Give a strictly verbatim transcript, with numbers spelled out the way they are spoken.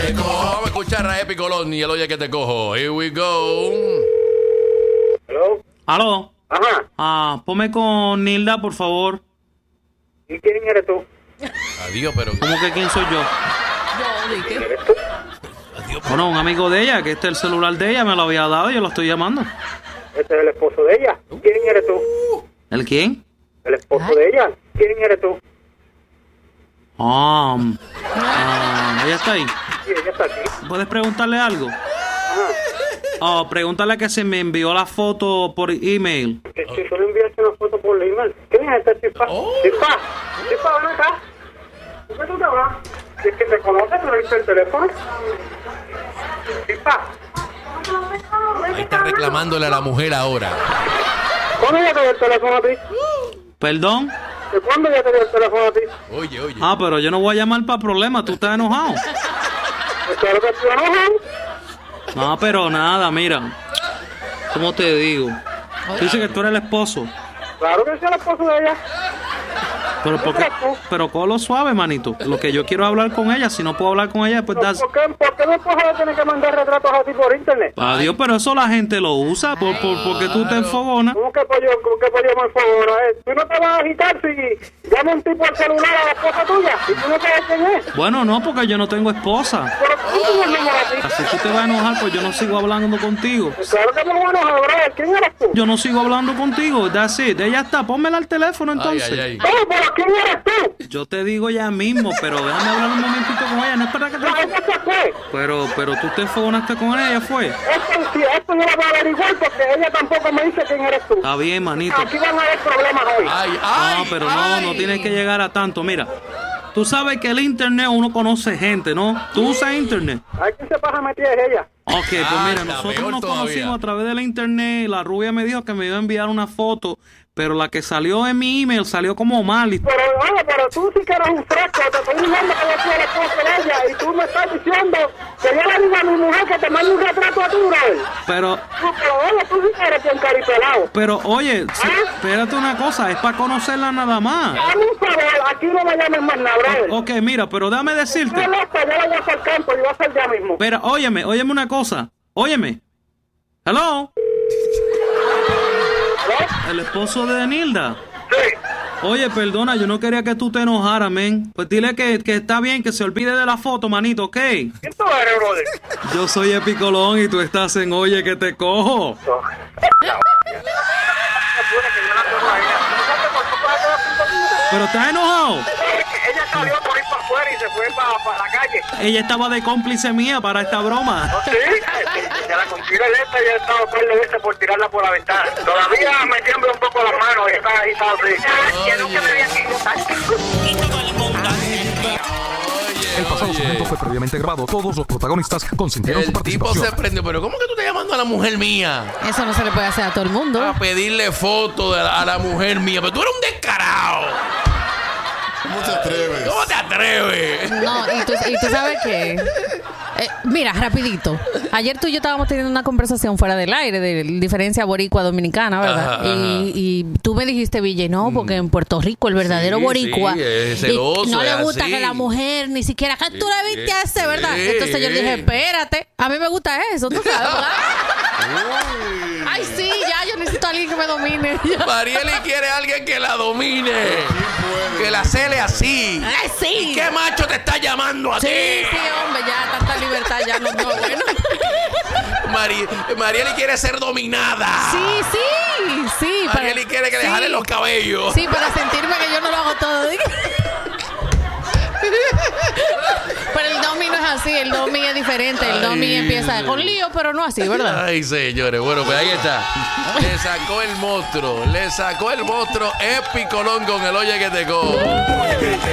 te cojo. Vamos a escuchar a Epi Colón y el oye que te cojo. Here we go. ¿Aló? ¿Aló? Ajá. Ah, ponme con Nilda, por favor. ¿Y quién eres tú? Adiós, pero... ¿Cómo que quién soy yo? ¿Quién eres tú? Adiós, pero... Bueno, un amigo de ella, que este es el celular de ella, me lo había dado y yo lo estoy llamando. Este es el esposo de ella. ¿Quién eres tú? ¿El quién? El esposo de ella. ¿Quién eres tú? Ah, um, ah, ella está ahí. Sí, ella está aquí. ¿Puedes preguntarle algo? Ajá. Oh, pregúntale que se me envió la foto por email. Que si tú le enviaste una foto por la email. ¿Quién es este Chifa? Oh. Chifa, Chifa, ven acá. ¿Por qué tú te vas? Si es que te conoces, tú le diste el teléfono. Chifa. Ahí está reclamándole a la mujer ahora. ¿Cuándo ya te dio el teléfono a ti? ¿Perdón? ¿De cuándo ya te dio el teléfono a ti? Oye, oye. Ah, pero yo no voy a llamar para problemas, tú estás enojado. Pues claro que estoy enojado. No, pero nada, mira. ¿Cómo te digo? Tú dices que tú eres el esposo. Claro que soy el esposo de ella. Pero, ¿por qué? Pero colo suave, manito. Lo que yo quiero hablar con ella, si no puedo hablar con ella, pues das... ¿Por qué, ¿Por qué mi esposa le tiene que mandar retratos a ti por internet? Adiós, pero eso la gente lo usa por, por, porque tú te enfogonas. ¿Cómo que pollo, cómo que pollo me favor? Eh? ¿Tú no te vas a agitar si llama un tipo al celular a la esposa tuya? ¿Y tú no sabes quién es? Bueno, no, porque yo no tengo esposa. Pero tú tienes el número a ti. Así tú te vas a enojar, pues yo no sigo hablando contigo. Pues claro que me voy a enojar, brother. ¿Quién eres tú? Yo no sigo hablando contigo, that's it. Ella está, pónmela al teléfono entonces. Ay, ay, ay. ¿Cómo? ¿Pero quién eres tú? Yo te digo ya mismo, pero déjame hablar un momentito con ella. No es para que te... No, ella se fue. Pero, pero tú te enfogonaste con ella, fue. Esto, si esto yo lo voy a averiguar porque ella tampoco me dice quién eres tú. Está bien, manito. Aquí van a haber problemas hoy. Ay, ay, No, pero no, no tienes que llegar a tanto. Mira, tú sabes que el internet uno conoce gente, ¿no? Tú usas internet. Hay que se pasa metida es ella. Ok, pues Ah, mira, está nosotros peor nos todavía. conocimos a través de la internet. La rubia me dijo que me iba a enviar una foto, pero la que salió en mi email salió como mal. Y... Pero, oye, pero tú sí que eres un fresco. Te estoy diciendo que yo soy el esposo de ella y tú me estás diciendo que yo le digo a mi mujer que te mande un retrato a ti, brother. Pero, No, pero oye, tú sí que eres bien caripelado. pero, oye, sí, espérate una cosa, es para conocerla nada más. Dame un favor, aquí no me llames más nada, brother. Ok, mira, pero déjame decirte. No, loco, yo le voy a hacer campo y voy a hacer ya mismo. Espera, óyeme, óyeme una cosa. Óyeme. Hello. ¿No? El esposo de Nilda. Sí. Oye, perdona, yo no quería que tú te enojaras, men. Pues dile que, que está bien, que se olvide de la foto, manito, ¿ok? ¿Quién tú eres, brother? Yo soy Epi Colón y tú estás en Oye que te cojo. Pero estás enojado. Ella salió por ir para afuera y se fue para, para la calle. Ella estaba de cómplice mía para esta broma. ¿Sí? Se la considero esta y he estado un par de veces por tirarla por la ventana. Todavía me tiembla un poco las manos y está ahí, está así. Yo nunca me había equivocado. El pasado Oye. segmento fue previamente grabado. Todos los protagonistas consintieron su El tipo participación. se prendió, pero ¿cómo que tú estás llamando a la mujer mía? Eso no se le puede hacer a todo el mundo. A pedirle foto de la- a la mujer mía, pero tú eres un descarado. ¿Cómo te atreves? ¿Cómo te atreves? No, y tú, y tú sabes que... Eh, mira, rapidito. Ayer tú y yo estábamos teniendo una conversación fuera del aire de diferencia boricua-dominicana, ¿verdad? Ajá, ajá. Y, y tú me dijiste, Ville, no, porque en Puerto Rico el verdadero Sí, boricua sí, es y celoso, no le es gusta así. que la mujer ni siquiera... que tú le viste a ese, ¿verdad? Sí. Entonces yo le dije, espérate, a mí me gusta eso, tú sabes, ¿verdad? Ay, sí, ya, yo necesito a alguien que me domine. Marieli quiere a alguien que la domine. Que la cele así. Ay, sí. ¿Qué macho te está llamando a Sí, ti? sí, hombre, ya tanta libertad ya no, no, bueno. Mari- Marieli quiere ser dominada. Sí, sí, sí. Marieli quiere que le sí. jalen los cabellos. Sí, para sentirme que yo no lo hago todo. Pero el domi no es así, el domi es diferente. El domi Ay. empieza con lío, pero no así, ¿verdad? Ay, señores. Bueno, pues ahí está. Le sacó el monstruo. Le sacó el monstruo Epi Colón con el Oye que te cojo.